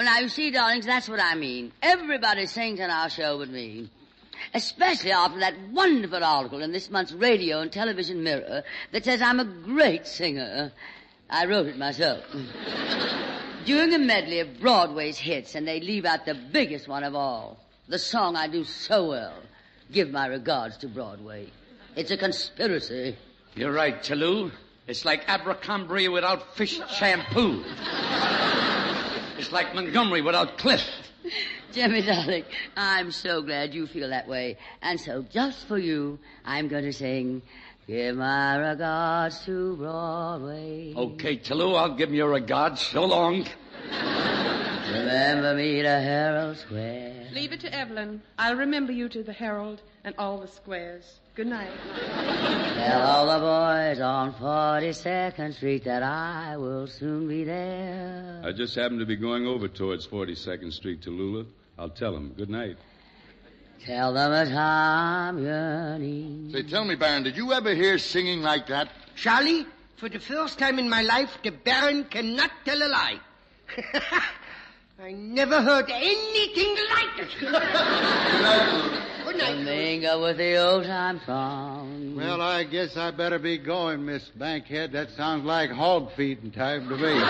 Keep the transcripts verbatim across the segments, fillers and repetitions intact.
Well, now, you see, darlings, that's what I mean. Everybody sings on our show but me. Especially after that wonderful article in this month's Radio and Television Mirror that says I'm a great singer. I wrote it myself. During a medley of Broadway's hits, and they leave out the biggest one of all, the song I do so well, Give My Regards to Broadway. It's a conspiracy. You're right, Toulouse. It's like Abercrombie without fish shampoo. It's like Montgomery without Cliff. Jimmy, darling, I'm so glad you feel that way. And so just for you, I'm going to sing, Give My Regards to Broadway. Okay, Toulouse, I'll give you your regards. So long. Remember me to Herald Square. Leave it to Evelyn. I'll remember you to the Herald and all the squares. Good night. Tell all the boys on forty-second Street that I will soon be there. I just happen to be going over towards forty-second Street, Tallulah. I'll tell them. Good night. Tell them that I'm yearning. Say, tell me, Baron, did you ever hear singing like that? Charlie, for the first time in my life, the Baron cannot tell a lie. I never heard anything like it. Good night. Mingle with the old-time song. Well, I guess I better be going, Miss Bankhead. That sounds like hog feeding time to me.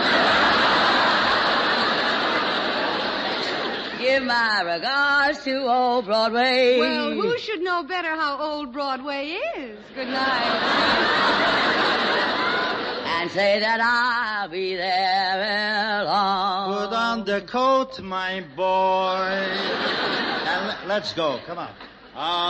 Give my regards to old Broadway. Well, who should know better how old Broadway is? Good night. And say that I'll be there ere long. Put on the coat, my boy. And let's go. Come on.